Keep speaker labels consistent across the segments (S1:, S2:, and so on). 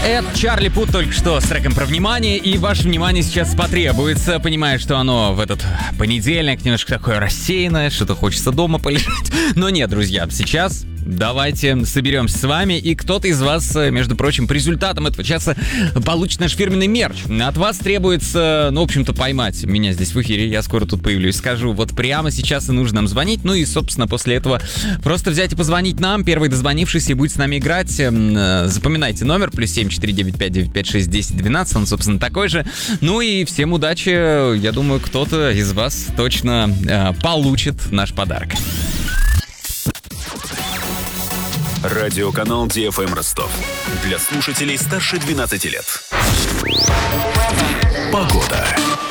S1: Это Чарли Пут только что с треком про внимание, и ваше внимание сейчас потребуется. Понимаю, что оно в этот понедельник немножко такое рассеянное, что-то хочется дома полежать. Но нет, друзья, сейчас давайте соберемся с вами, и кто-то из вас, между прочим, по результатам этого часа получит наш фирменный мерч. От вас требуется, в общем-то, поймать меня здесь в эфире, я скоро тут появлюсь, скажу, вот прямо сейчас и нужно нам звонить, и, собственно, после этого просто взять и позвонить нам, первый дозвонившийся будет с нами играть. Запоминайте номер, +7 495 956 10 12, он, собственно, такой же. И всем удачи, я думаю, кто-то из вас точно получит наш подарок.
S2: Радиоканал DFM Ростов. Для слушателей старше 12 лет. Погода.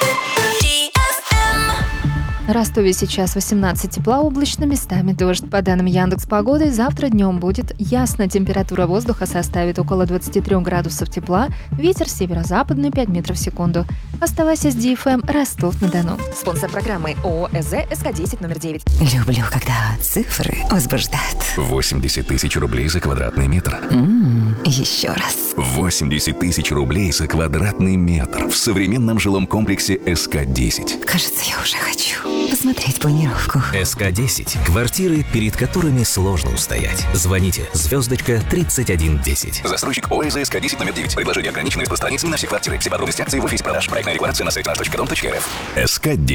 S3: В Ростове сейчас 18 тепла, облачно, местами дождь. По данным Яндекс.Погоды, завтра днем будет ясно. Температура воздуха составит около 23 градусов тепла. Ветер северо-западный 5 метров в секунду. Оставайся с DFM Ростов-на-Дону.
S4: Спонсор программы ООО СЗ СК-10 номер 9.
S5: Люблю, когда цифры возбуждают.
S2: 80 тысяч рублей за квадратный метр.
S5: Еще раз.
S2: 80 тысяч рублей за квадратный метр в современном жилом комплексе СК-10.
S5: Кажется, я уже хочу посмотреть планировку.
S6: СК-10. Квартиры, перед которыми сложно устоять. Звоните *3110.
S2: Застройщик ОСЗ СК-10 номер 9. Предложение ограничено распространяется на все квартиры. Все подробности акции в офисе продаж. Проектная регулация на сайте nаш.дом.рф. СК-10.